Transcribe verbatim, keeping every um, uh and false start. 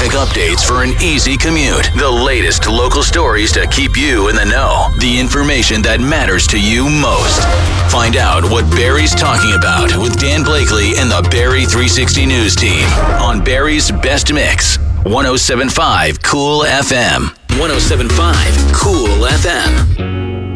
traffic updates for an easy commute, the latest local stories to keep you in the know, the information that matters to you most. Find out what Barrie's talking about with Dan Blakely and the Barrie three sixty News team on Barrie's Best Mix. one oh seven point five Cool F M. one oh seven point five Cool F M.